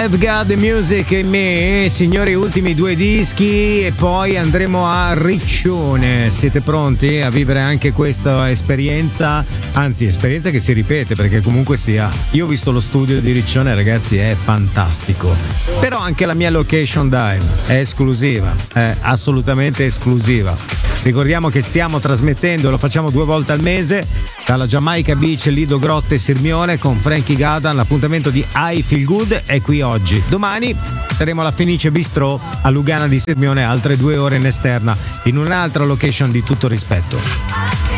I've Got the Music in Me, signori, ultimi 2 dischi e poi andremo a Riccione. Siete pronti a vivere anche questa esperienza? Anzi, esperienza che si ripete, perché comunque sia, io ho visto lo studio di Riccione, ragazzi, è fantastico. Però anche la mia location dive è esclusiva, è assolutamente esclusiva. Ricordiamo che stiamo trasmettendo, lo facciamo 2 volte al mese, dalla Jamaica Beach, Lido Grotte, Sirmione, con Frankie Gadan. L'appuntamento di I Feel Good è qui oggi. Domani saremo alla Fenice Bistro a Lugana di Sirmione, altre 2 ore in esterna, in un'altra location di tutto rispetto.